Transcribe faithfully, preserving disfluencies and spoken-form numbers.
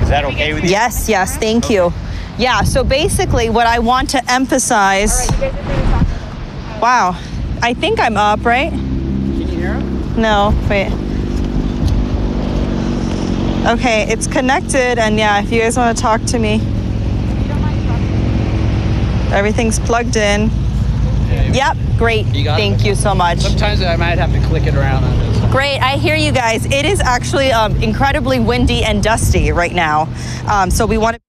Is that okay with you? Yes, yes, thank you. Yeah, so basically what I want to emphasize. Wow, I think I'm up, right? Can you hear him? No, wait. Okay, it's connected, and yeah, if you guys want to talk to me. Everything's plugged in. Yep, great. You got Thank it? you so much. Sometimes I might have to click it around on this. Great, I hear you guys. It is actually um, incredibly windy and dusty right now. Um, so we want to